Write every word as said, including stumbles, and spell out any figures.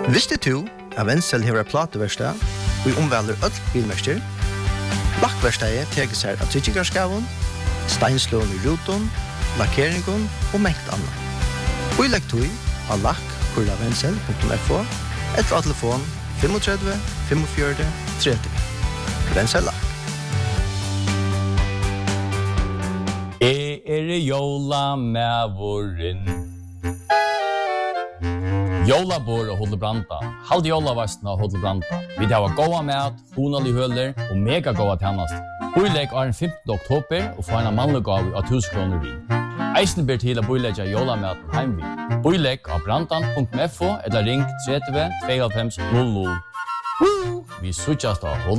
Visste du at Wenzel hever plateverstad og omvelder øll bilmester? Lakkverstadet teker seg av tryggingarskaven, steinslån i ruton, lakkeringen og mengt annet. Og i lekk tog av lakk kurla wenzel punktum f o etter av telefon tre fem fem fire tre tre. Wenzel lakk. Jeg er jola med våren. Jolabor og Hodlebranta. Halde jolavastna og Hodlebranta. Vi tar gåa mat, honalig høler og mega gåa tjennast. Boileg er den femtende oktober og får en mannlig gav av tusen kroner vi. Eisen ber til å boilegja jolamaten heimvi. Boileg av brantan punktum f o eller ring tre tre to fem null null. Vi suttjast av